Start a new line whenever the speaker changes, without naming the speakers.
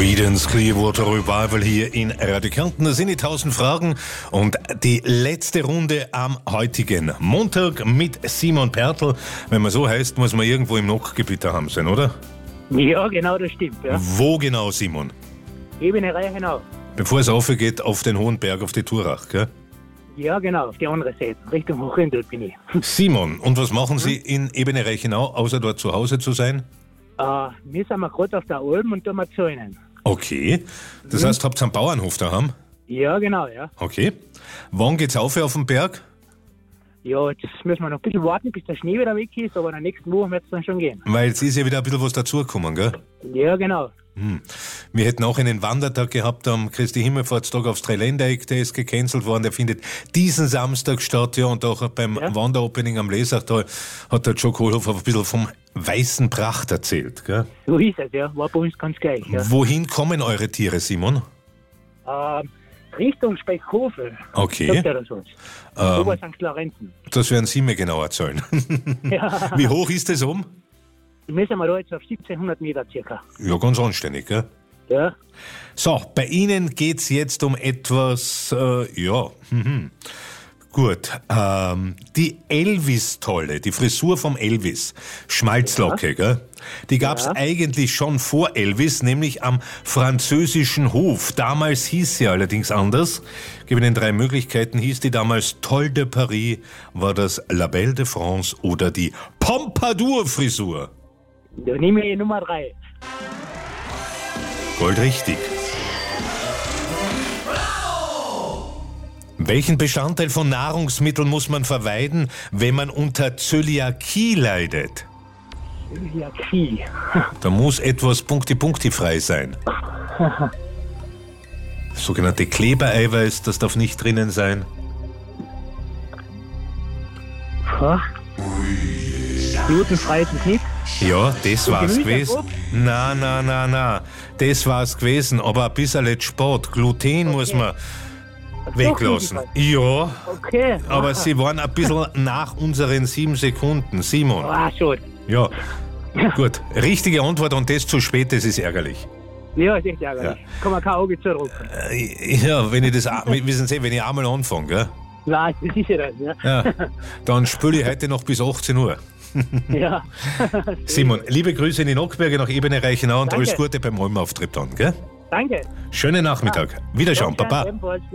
Creedence Clearwater Revival hier in Radio Kärnten. Das sind die 1000 Fragen und die letzte Runde am heutigen Montag mit Simon Pertl. Wenn man so heißt, muss man irgendwo im Nockgebiet daheim sein, oder?
Ja, genau, das stimmt. Ja.
Wo genau, Simon?
Ebene Reichenau.
Bevor es aufgeht, auf den hohen Berg, auf die Turach, gell?
Ja, genau, auf die andere Seite. Richtung Hochrhein, dort bin ich.
Simon, und was machen Sie in Ebene Reichenau, außer dort zu Hause zu sein?
Wir sind gerade auf der Alm und tun wir zäunen.
Okay. Das heißt, habt ihr einen Bauernhof daheim?
Ja, genau, ja.
Okay. Wann geht's auf den Berg?
Ja, jetzt müssen wir noch ein bisschen warten, bis der Schnee wieder weg ist, aber in der nächsten Woche wird es dann schon gehen.
Weil jetzt ist ja wieder ein bisschen was dazugekommen, gell?
Ja, genau.
Wir hätten auch einen Wandertag gehabt am Christi Himmelfahrtstag aufs Dreiländereck, der ist gecancelt worden, der findet diesen Samstag statt, ja, und auch beim Wanderopening am Lesachtal hat der Joe Kohlhoff ein bisschen vom weißen Pracht erzählt, gell?
So ist es, ja. War bei uns ganz gleich, ja.
Wohin kommen eure Tiere, Simon?
Richtung Speckhofen.
Okay.
Sagt er das was? Ober St. Lorenzen.
Das werden Sie mir genau erzählen.
Ja.
Wie hoch ist es um?
Wir sind da jetzt auf 1700 Meter circa.
Ja, ganz anständig, gell?
Ja.
So, bei Ihnen geht's jetzt um etwas, Gut, die Elvis-Tolle, die Frisur vom Elvis, Schmalzlocke, gell? Die gab's eigentlich schon vor Elvis, nämlich am französischen Hof. Damals hieß sie allerdings anders. Ich gebe Ihnen 3 Möglichkeiten. Hieß die damals Tolle de Paris, war das La Belle de France oder die Pompadour-Frisur?
Da nehme ich Nummer 3.
Goldrichtig. Welchen Bestandteil von Nahrungsmitteln muss man vermeiden, wenn man unter Zöliakie leidet?
Zöliakie.
Da muss etwas punkti-punkti-frei sein. Das sogenannte Klebereiweiß, das darf nicht drinnen sein.
Glutenfrei ist es nicht.
Ja, das war's gewesen. Na. Das war's gewesen, aber ein bisschen Sport. Gluten muss man weglassen. Ja,
Okay.
aber Sie waren ein bisschen nach unseren 7 Sekunden. Simon.
Schon.
Ja, gut. Richtige Antwort und das zu spät, das ist ärgerlich.
Ja, ist echt ärgerlich. Kann man kein Auge zudrücken.
Ja, wenn ich das, wissen Sie, wenn ich einmal anfange, gell?
Nein, das ist ja das, ja.
Ja, dann spüle ich heute noch bis 18 Uhr.
Ja.
Simon, liebe Grüße in die Nockberge nach Ebene Reichenau und
Danke.
alles Gute beim Almauftritt dann, gell?
Danke.
Schönen Nachmittag. Wiederschauen,
Danke,
Baba.
ebenfalls.